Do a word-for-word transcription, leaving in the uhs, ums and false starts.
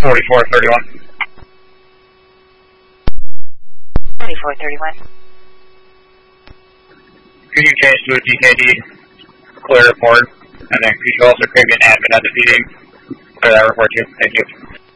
forty-four thirty-one. forty-four thirty-one. Could you change to a D K D? Clear report. And then could you also create an admin at the meeting? Clear that report too. Thank you.